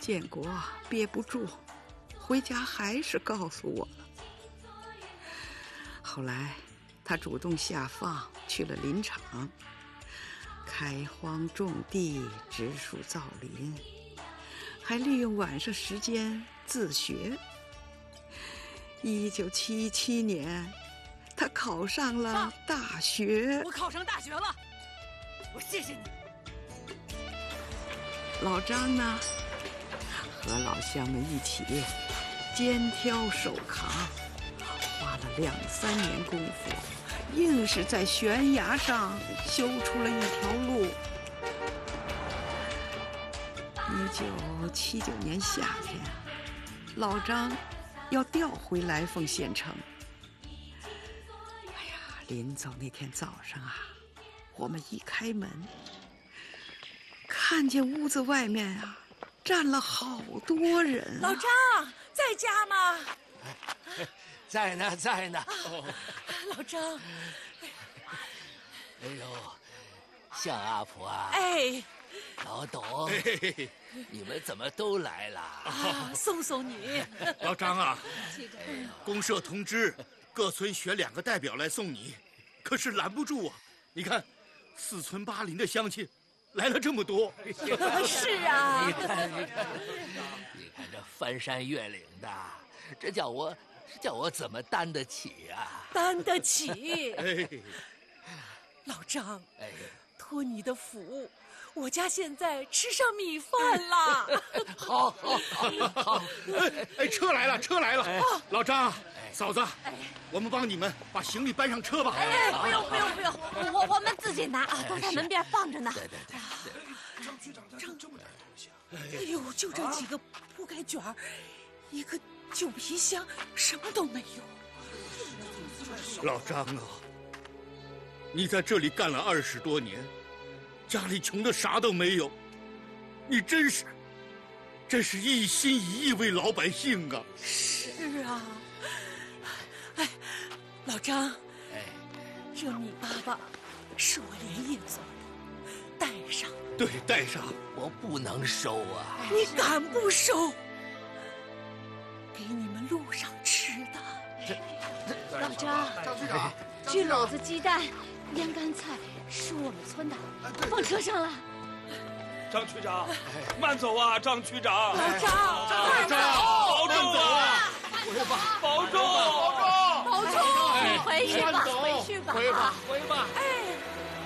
建国憋不住，回家还是告诉我了。后来他主动下放去了林场，开荒种地，植树造林，还利用晚上时间自学。1977年，他考上了大学。 我考上大学了，我谢谢你。 老张呢，和老乡们一起肩挑手扛，花了2、3年功夫，硬是在悬崖上修出了一条路。1979年夏天，老张要调回来凤县城。哎呀，临走那天早上啊，我们一开门，看见屋子外面啊站了好多人。 老张在家吗？ 在呢，在呢。 老张， 哎呦，向阿婆啊！ 哎， 老董，你们怎么都来了？ 送送你。 老张啊，公社通知各村选2个代表来送你，可是拦不住啊！你看，4村8邻的乡亲来了这么多。 是啊， 你看这翻山越岭的，这叫我怎么担得起啊？ 担得起。 哎， 老张， 哎， 托你的福，我家现在吃上米饭了。 好。 哎，车来了，车来了！老张，嫂子，我们帮你们把行李搬上车吧。 哎，不用，我们自己拿啊，都在门边放着呢。 对。 张局长这么大东西啊！ 哎呦，就这几个铺盖卷儿，一个旧皮箱，什么都没有。 老张啊，你在这里干了20多年，家里穷的啥都没有，你真是一心一意为老百姓啊！ 是啊，哎，老张，这米粑粑是我连夜做的，带上。 对，带上。 我不能收啊！ 你敢不收？给你们路上吃的。 老张， 张局长， 这篓子鸡蛋、腌干菜是我们村的，放车上了。 张区长，慢走啊，张区长。 老张， 保重啊！保重！ 保重！回去吧，回吧。 回吧。 哎。